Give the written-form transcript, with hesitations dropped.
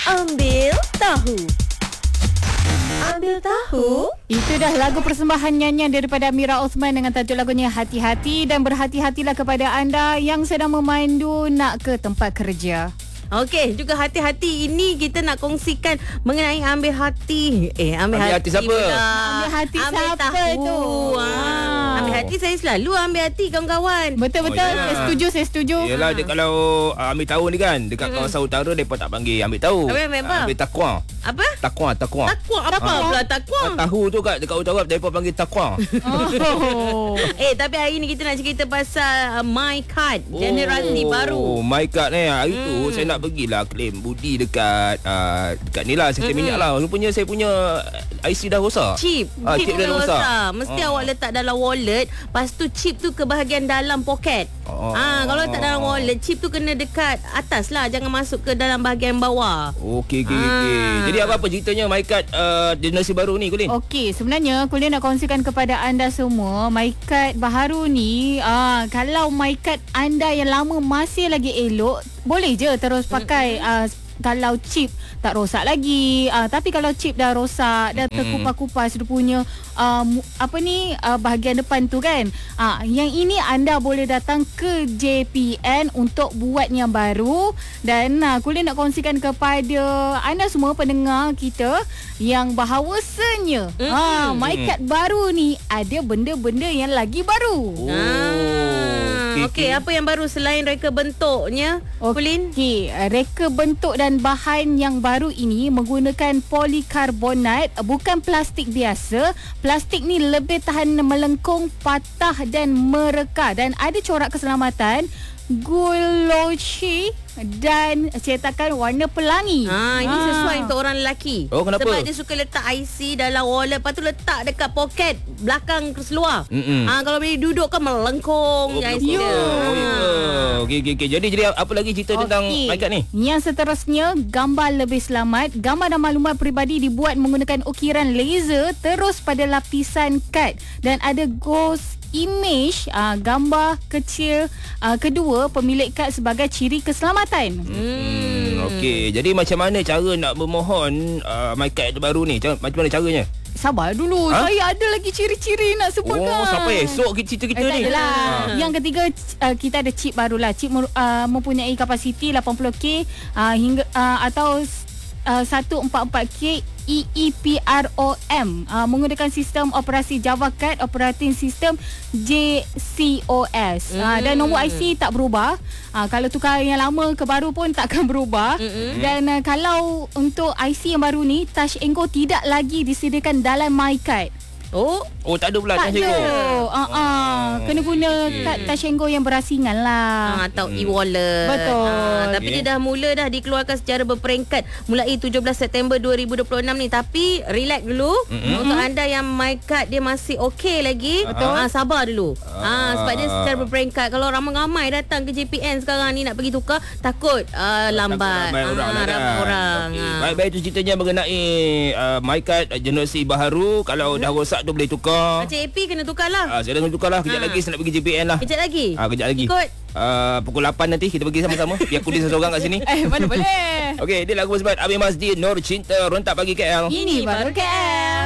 Ambil tahu. Ambil tahu. Itu dah lagu persembahan nyanyian daripada Amira Osman dengan tajuk lagunya Hati-Hati. Dan berhati-hatilah kepada anda yang sedang memandu nak ke tempat kerja. Okey, juga hati-hati ini kita nak kongsikan mengenai ambil hati. Ambil hati siapa? Ambil hati siapa tahu. tu? Ambil hati saya selalu ambil hati kawan-kawan. Betul-betul. Oh, Saya setuju. Yelah, dia kalau ambil tahu ni kan, dekat kawasan utara mereka tak panggil ambil tahu. Ambil apa? Ambil takwa. Apa? Takwa. Takwa. Apa pula takwa? Tahu tu kat dekat utara mereka panggil takwa. Oh. Tapi hari ni kita nak cerita pasal My Card generasi baru. Oh, My Card ni. Hari tu saya nak pergilah claim budi dekat ni lah, sistem minyak lah. Rupanya saya punya IC dah rosak. Chip Chip dah rosak. Mesti awak letak dalam wallet. Lepas tu chip tu ke bahagian dalam poket. Kalau letak dalam wallet, chip tu kena dekat atas lah, jangan masuk ke dalam bahagian bawah. Okey. Jadi apa ceritanya My Card generasi baru ni, Kulin? Okey, sebenarnya Kulin nak kongsikan kepada anda semua My Card baharu ni, kalau My Card anda yang lama masih lagi elok, boleh je terus pakai kalau chip tak rosak lagi. Tapi kalau chip dah rosak, dah terkupas-kupas dia punya bahagian depan tu kan, yang ini anda boleh datang ke JPN untuk buat yang baru. Dan Kulin nak kongsikan kepada anda semua pendengar kita yang bahawasanya My Card baru ni ada benda-benda yang lagi baru. Okey, apa yang baru selain reka bentuknya, Kulin? Okey, reka bentuk dan bahan yang baru ini menggunakan polikarbonat, bukan plastik biasa. Plastik ni lebih tahan melengkung, patah dan mereka, dan ada corak keselamatan glossy dan cetakan warna pelangi. Ini sesuai untuk orang lelaki. Oh, kenapa? Sebab dia suka letak IC dalam wallet, lepas tu letak dekat poket belakang seluar. Kalau boleh duduk kan melengkung IC dia. Okey. Jadi apa lagi cerita tentang My Card ni? Yang seterusnya, gambar lebih selamat. Gambar dan maklumat peribadi dibuat menggunakan ukiran laser terus pada lapisan kad, dan ada ghost image, gambar kecil kedua pemilik kad sebagai ciri keselamatan. Okey, jadi macam mana cara nak memohon My Card baru ni? Macam mana caranya? Sabar dulu, saya ada lagi ciri-ciri nak sebutkan. Sampai esok cerita kita ni. Yang ketiga, kita ada chip barulah. Chip mempunyai kapasiti 80K hingga atau 144K EEPROM, menggunakan sistem operasi Java Card, operating system JCOS. Dan nombor IC tak berubah. Kalau tukar yang lama ke baru pun takkan berubah. Dan kalau untuk IC yang baru ni, Touch and Go tidak lagi disediakan dalam My Card. Tak ada pula tak Touch and Go. Kena guna Touch and Go yang berasingan lah. Atau e-wallet. Betul. Tapi dia dah mula dah dikeluarkan secara berperingkat mulai 17 September 2026 ni. Tapi relax dulu. Untuk anda yang My Card dia masih okey lagi, sabar dulu. Sebab dia secara berperingkat. Kalau ramai-ramai datang ke JPN sekarang ni nak pergi tukar, takut lambat. Ramai orang. Baik-baik, itu ceritanya mengenai My Card generasi baharu. Kalau dah rosak tu boleh tukar. Cik AP kena tukar lah. Saya dah tukar lah. Kejap lagi saya nak pergi JPN lah. Kejap lagi? Kejap lagi. Ikut? Pukul 8 nanti kita pergi sama-sama. Biar kulis seseorang kat sini. Mana boleh. Okey, dia lagu sebab Abi Masjid Nur Cinta Rentak Pagi KL. Ini baru KL.